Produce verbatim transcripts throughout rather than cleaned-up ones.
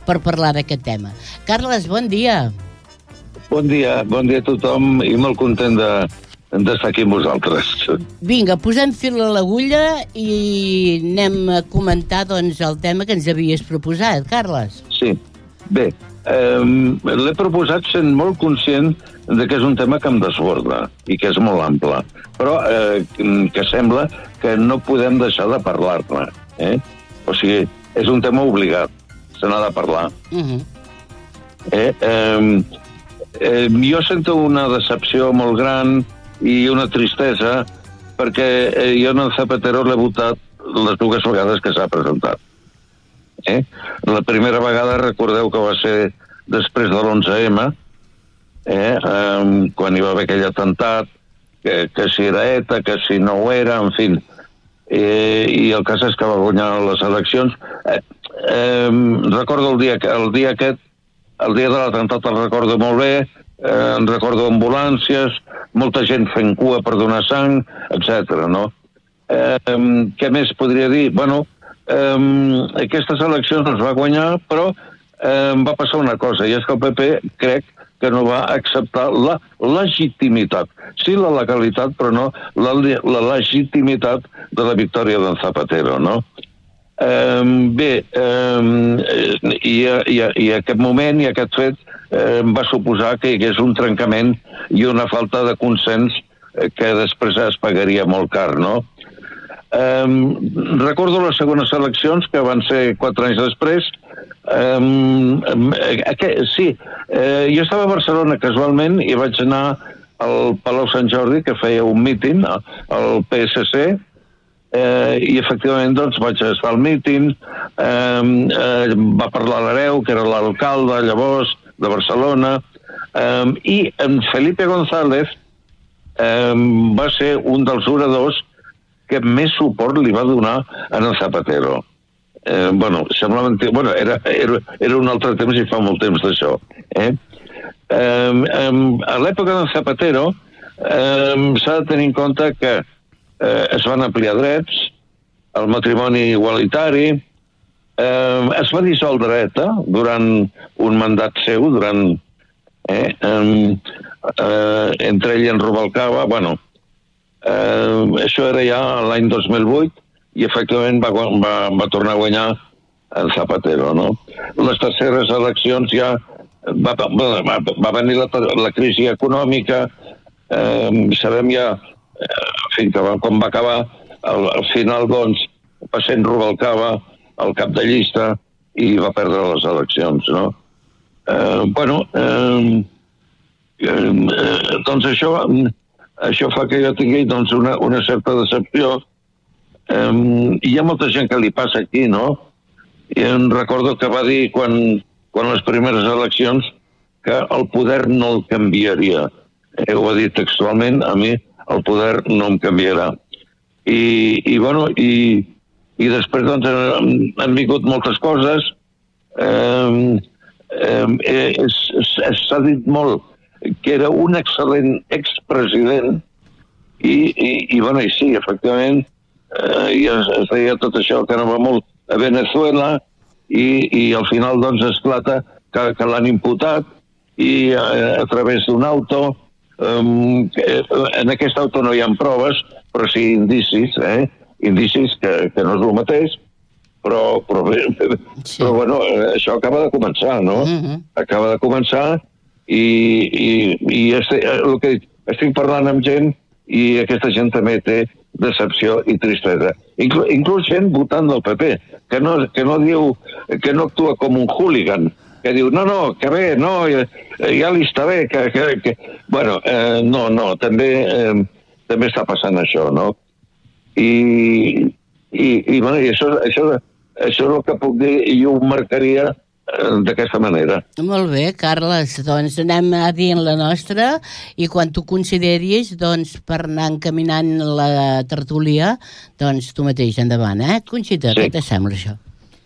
per parlar d'aquest tema. Carles, bon dia. Bon dia, bon dia a tothom i molt content de, d'estar aquí amb vosaltres. Vinga, posem fil a l'agulla i anem a comentar doncs, el tema que ens havies proposat, Carles. Sí, bé, eh, l'he proposat sent molt conscient de que és un tema que em desborda i que és molt ample, però eh, que sembla que no podem deixar de parlar-ne. Eh? O sigui, és un tema obligat, se n'ha de parlar. Uh-huh. Eh, eh, eh, jo sento una decepció molt gran i una tristesa perquè eh, jo en el Zapatero l'he votat les dues vegades que s'ha presentat. Eh? La primera vegada recordeu que va ser després de l'onze eme, eh? eh, quan hi va haver aquell atemptat, que, que si era ETA, que si no ho era, en fi. Eh, I el cas és que va guanyar les eleccions. Eh, eh, recordo el dia, el dia aquest, el dia de l'atemptat el recordo molt bé, eh, en recordo ambulàncies, molta gent fent cua per donar sang, etcètera. No? Eh, què més podria dir? Bueno, eh, aquestes eleccions les va guanyar, però eh, va passar una cosa, i és que el Pe Pe crec que no va acceptar la legitimitat. Sí, la legalitat, però no la, la legitimitat de la victòria d'en Zapatero, no? Eh, bé, eh, i, i, i aquest moment i aquest fet eh, va suposar que hi hagués un trencament i una falta de consens eh, que després es pagaria molt car, no? Eh, recordo les segones eleccions, que van ser quatre anys després. Eh, aquest, sí, eh, jo estava a Barcelona casualment i vaig anar al Palau Sant Jordi, que feia un míting, al Pe esse ce, eh, i efectivament doncs, vaig estar al míting, eh, eh, va parlar l'Hereu, que era l'alcalde llavors de Barcelona, eh, i en Felipe González eh, va ser un dels oradors que més suport li va donar a en Zapatero. Eh, bueno, sembla mentir... Bueno, era, era, era un altre temps i fa molt temps d'això. Eh? Eh, eh, a l'època de Zapatero eh, s'ha de tenir en compte que eh, es van ampliar drets, el matrimoni igualitari, eh, es va dissoldre ETA durant un mandat seu, durant... Eh, eh, eh, entre ell i en Rubalcaba, bueno... Uh, això era ja l'any dos mil vuit i efectivament va, va, va tornar a guanyar el Zapatero, no? Les terceres eleccions ja va, va, va venir la, la crisi econòmica, uh, sabem ja uh, fins que va, quan va acabar al, al final doncs va ser en Rubalcaba el cap de llista i va perdre les eleccions, no? Uh, bueno uh, uh, doncs això Això fa que jo tingui doncs, una, una certa decepció. Um, I hi ha molta gent que li passa aquí, no? I em recordo que va dir quan, quan les primeres eleccions que el poder no el canviaria. Eh, ho ha dit textualment, a mi el poder no em canviarà. I, i bueno, i, i després doncs, han, han vingut moltes coses. Um, um, eh, S'ha dit molt que era un excel·lent expresident i, i, i, bueno, i sí, efectivament, eh, es, es deia tot això que no va molt a Venezuela i, i al final doncs esclata que, que l'han imputat i eh, a través d'un auto, eh, en aquest auto no hi ha proves, però sí indicis, eh, indicis que, que no és el mateix, però, però, sí. però bueno, això acaba de començar, no? Uh-huh. Acaba de començar i, i, i este, el que dic, estic parlant amb gent i aquesta gent també té decepció i tristesa. Inclu, inclús gent votant del Pe Pe, que no, que no diu, que no actua com un hooligan, que diu, no, no, que bé, no, ja, ja li està bé, que... que, que... Bueno, eh, no, no, també, eh, també està passant això, no? I, i, i, bueno, i això, això, això és el que puc dir i ho marcaria d'aquesta manera. Molt bé, Carles, doncs anem a dir la nostra i quan tu consideris doncs, per anar encaminant la tertúlia, doncs tu mateix endavant, eh? Conxita, sí. Què t'assembla això?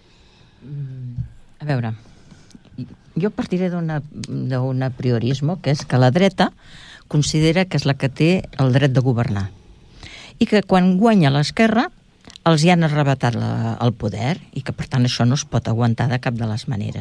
A veure, jo partiré d'un apriorisme, que és que la dreta considera que és la que té el dret de governar i que quan guanya l'esquerra els hi han arrebatat la, el poder i que per tant això no es pot aguantar de cap de les maneres.